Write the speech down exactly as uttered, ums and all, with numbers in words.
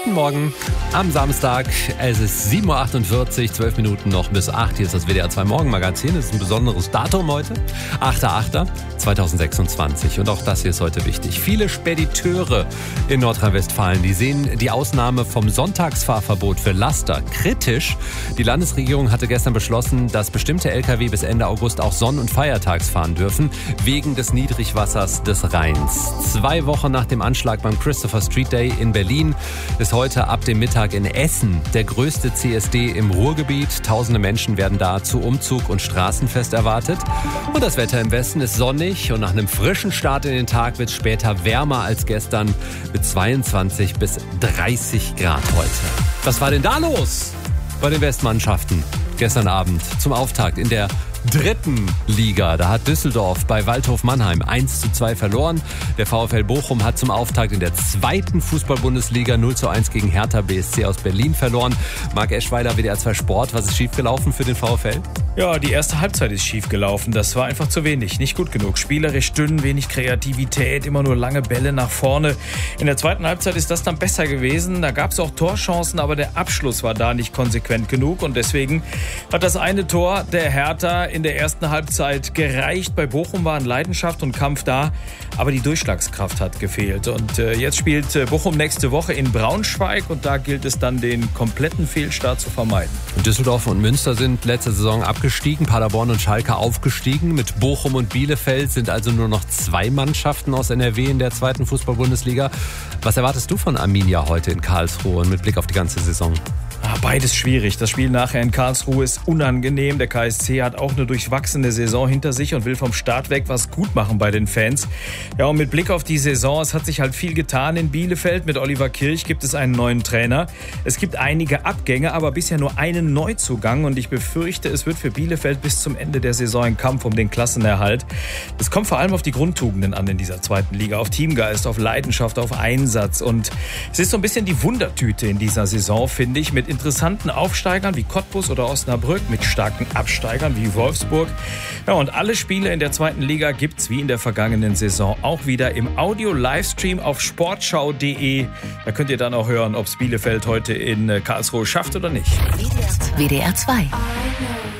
Guten Morgen am Samstag. Es ist sieben Uhr achtundvierzig, zwölf Minuten noch bis acht. Hier ist das W D R zwei Morgenmagazin. Das ist ein besonderes Datum heute. achter achter zweitausendsechsundzwanzig. Und auch das hier ist heute wichtig. Viele Spediteure in Nordrhein-Westfalen, die sehen die Ausnahme vom Sonntagsfahrverbot für Laster kritisch. Die Landesregierung hatte gestern beschlossen, dass bestimmte L K W bis Ende August auch sonn- und feiertags fahren dürfen, wegen des Niedrigwassers des Rheins. Zwei Wochen nach dem Anschlag beim Christopher Street Day in Berlin ist heute ab dem Mittag in Essen der größte C S D im Ruhrgebiet. Tausende Menschen werden da zu Umzug und Straßenfest erwartet. Und das Wetter im Westen ist sonnig und nach einem frischen Start in den Tag wird es später wärmer als gestern mit zweiundzwanzig bis dreißig Grad heute. Was war denn da los bei den Westmannschaften gestern Abend zum Auftakt in der dritten Liga? Da hat Düsseldorf bei Waldhof Mannheim eins zu zwei verloren. Der VfL Bochum hat zum Auftakt in der zweiten Fußball-Bundesliga null zu eins gegen Hertha B S C aus Berlin verloren. Marc Eschweiler, W D R zwei Sport. Was ist schiefgelaufen für den VfL? Ja, die erste Halbzeit ist schief gelaufen. Das war einfach zu wenig, nicht gut genug. Spielerisch dünn, wenig Kreativität, immer nur lange Bälle nach vorne. In der zweiten Halbzeit ist das dann besser gewesen. Da gab es auch Torchancen, aber der Abschluss war da nicht konsequent genug. Und deswegen hat das eine Tor der Hertha in der ersten Halbzeit gereicht. Bei Bochum waren Leidenschaft und Kampf da, aber die Durchschlagskraft hat gefehlt. Und äh, jetzt spielt äh, Bochum nächste Woche in Braunschweig und da gilt es dann, den kompletten Fehlstart zu vermeiden. Düsseldorf und Münster sind letzte Saison abgestiegen, Paderborn und Schalke aufgestiegen. Mit Bochum und Bielefeld sind also nur noch zwei Mannschaften aus N R W in der zweiten Fußball-Bundesliga. Was erwartest du von Arminia heute in Karlsruhe und mit Blick auf die ganze Saison? Ah, beides schwierig. Das Spiel nachher in Karlsruhe ist unangenehm. Der K S C hat auch eine durchwachsene Saison hinter sich und will vom Start weg was gut machen bei den Fans. Ja, und mit Blick auf die Saison, es hat sich halt viel getan in Bielefeld. Mit Oliver Kirch gibt es einen neuen Trainer. Es gibt einige Abgänge, aber bisher nur einen Neuzugang. Und ich befürchte, es wird für Bielefeld bis zum Ende der Saison ein Kampf um den Klassenerhalt. Es kommt vor allem auf die Grundtugenden an in dieser zweiten Liga. Auf Teamgeist, auf Leidenschaft, auf Einsatz. Und es ist so ein bisschen die Wundertüte in dieser Saison, finde ich, mit interessanten Aufsteigern wie Cottbus oder Osnabrück, mit starken Absteigern wie Wolfsburg. Ja, und alle Spiele in der zweiten Liga gibt's wie in der vergangenen Saison auch wieder im Audio-Livestream auf sportschau punkt de. Da könnt ihr dann auch hören, ob's Bielefeld heute in Karlsruhe schafft oder nicht. W D R zwei.